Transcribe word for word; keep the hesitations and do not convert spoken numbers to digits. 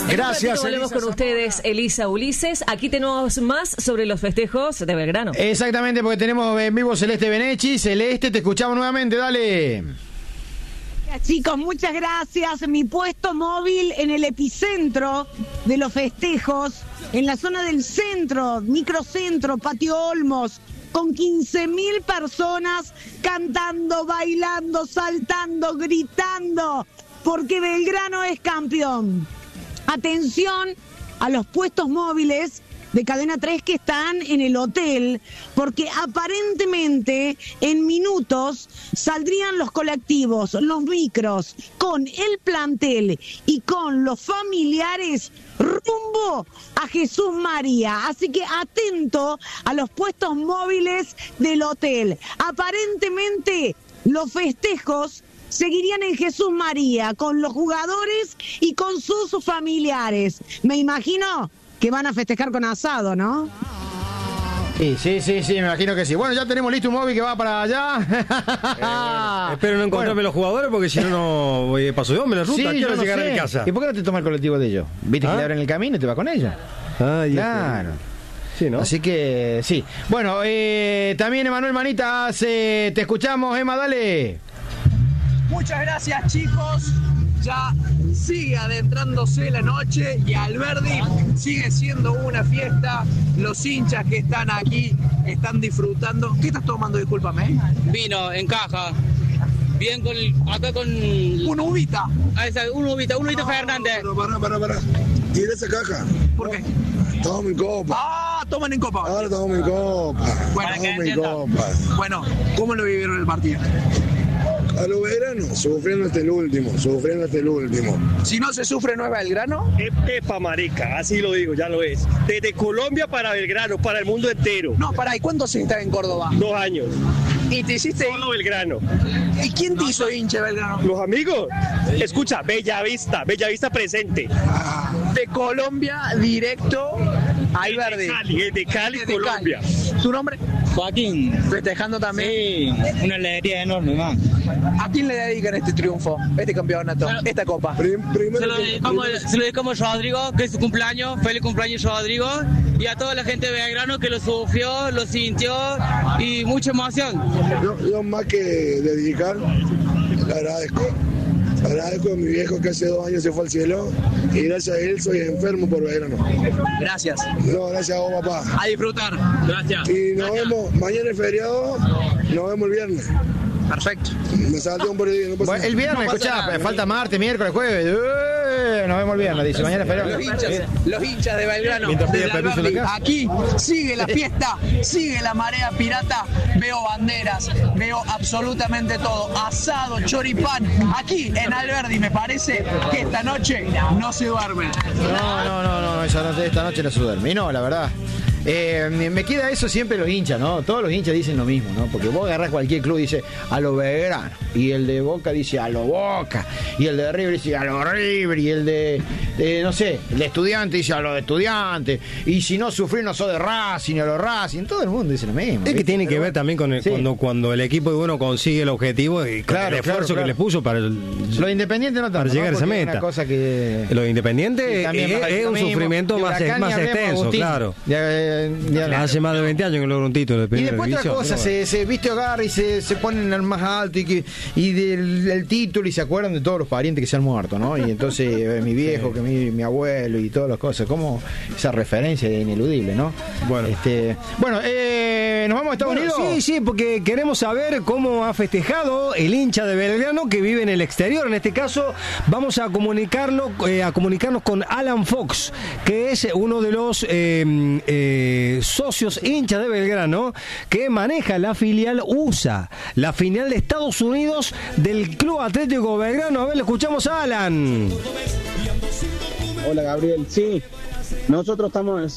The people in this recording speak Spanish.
Gracias, volvemos Elisa con ustedes, Elisa, Ulises. Aquí tenemos más sobre los festejos de Belgrano. Exactamente, porque tenemos en vivo Celeste Benechi. Celeste, te escuchamos nuevamente, dale. Chicos, muchas gracias. Mi puesto móvil en el epicentro de los festejos, en la zona del centro, microcentro, Patio Olmos, con quince mil personas cantando, bailando, saltando, gritando, porque Belgrano es campeón. Atención a los puestos móviles de Cadena tres que están en el hotel, porque aparentemente en minutos saldrían los colectivos, los micros, con el plantel y con los familiares rumbo a Jesús María. Así que atento a los puestos móviles del hotel. Aparentemente los festejos seguirían en Jesús María, con los jugadores y con sus familiares. Me imagino que van a festejar con asado, ¿no? Sí, sí, sí, sí, me imagino que sí. Bueno, ya tenemos listo un móvil que va para allá. Eh, bueno, espero no encontrarme bueno. los jugadores, porque si no, no voy paso de hombre en la ruta. Sí, Quiero no llegar sé. a mi casa. ¿Y por qué no te toma el colectivo de ellos? ¿Viste ¿Ah? que le abren el camino y te va con ellos? Ah, claro. Sí, ¿no? Así que, sí. Bueno, eh, también Emanuel Manitas, eh, te escuchamos, Emma, dale. Muchas gracias, chicos. Ya sigue adentrándose la noche y Alberdi sigue siendo una fiesta. Los hinchas que están aquí están disfrutando. ¿Qué estás tomando? Discúlpame. Vino en caja. Bien con acá con una uvita. Ah, esa, una uvita, una uvita no, Fernández. No, para, para, para. Tira esa caja. ¿Por qué? Toman en copa. Ah, toman en copa. Ahora toman en copa. Bueno, toman en copa. Bueno, ¿cómo lo vivieron el partido? A los veteranos, sufriendo hasta el último, sufriendo hasta el último. Si no se sufre, ¿no es Belgrano? Epa, marica, así lo digo, ya lo es. Desde Colombia para Belgrano, para el mundo entero. No, pará, ¿y cuánto se está en Córdoba? Dos años. ¿Y te hiciste? Solo Belgrano. ¿Y quién te hizo hincha Belgrano? Los amigos. Escucha, Bellavista, Bellavista presente. De Colombia, directo a Alberdi. De Cali, de Cali, de Colombia. Cali. ¿Tu nombre? Joaquín. Festejando también. Sí, una alegría enorme, man. ¿A quién le dedican este triunfo, este campeonato, bueno, esta copa? Prim, primero, se, lo dedicamos, primero. se lo dedicamos a Rodrigo, que es su cumpleaños. Feliz cumpleaños, Rodrigo. Y a toda la gente de Belgrano que lo sufrió, lo sintió y mucha emoción. Yo, yo más que dedicar, le agradezco. Agradezco a mi viejo que hace dos años se fue al cielo y gracias a él soy enfermo por Belgrano. Gracias. No, gracias a vos, papá. A disfrutar. Gracias. Y nos gracias. vemos, mañana es feriado, nos vemos el viernes. Perfecto. Me salté un por el día. No pasa bueno, el viernes, no escuchá, nada, falta martes, miércoles, jueves. Uh, nos vemos el viernes, dice. Mañana es feriado. Los hinchas, los hinchas de Belgrano. De aquí sigue la fiesta, sigue la marea pirata. Veo banderas, veo absolutamente todo. Asado, choripán. Aquí en Alberdi me parece que esta noche no se duerme. No, no, no, no, esa noche, esta noche no se duerme. Y no, la verdad. Eh, me queda eso siempre los hinchas, ¿no? Todos los hinchas dicen lo mismo, ¿no? Porque vos agarrás cualquier club y dice a lo Belgrano, y el de Boca dice a lo Boca, y el de River dice a lo River, y el de, de no sé, el de Estudiante dice a lo de Estudiante, y si no sufrir no sos de Racing, a lo Racing, todo el mundo dice lo mismo. Es ¿viste? Que tiene Pero que ver también con el, sí. cuando, cuando el equipo de uno consigue el objetivo y con claro, el esfuerzo claro, claro. que le puso para el, los independientes no tanto, para llegar ¿no? a esa meta. Una cosa que... Los independientes sí, es, es un mismo. sufrimiento más, más extenso, claro. Ya, ya, ya, hace más de veinte años que logra un título de y después otra cosa, no, se, se viste agarra y se, se ponen al más alto y, que, y del, del título y se acuerdan de todos los parientes que se han muerto, ¿no? Y entonces eh, mi viejo, sí. que mi, mi abuelo y todas las cosas, como esa referencia es ineludible, ¿no? Bueno, este, bueno eh, ¿nos vamos a Estados bueno, Unidos? Sí, sí, porque queremos saber cómo ha festejado el hincha de Belgrano que vive en el exterior. En este caso vamos a comunicarlo, eh, a comunicarnos con Alan Fox, que es uno de los eh, eh, socios hinchas de Belgrano que maneja la filial U S A, la filial de Estados Unidos del Club Atlético Belgrano. A ver, le escuchamos a Alan. Hola, Gabriel. Sí, nosotros estamos